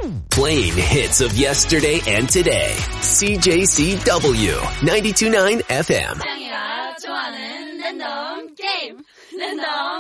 Playing hits of yesterday and today. CJCW 92.9 FM. 짱이가 좋아하는 랜덤 게임. 랜덤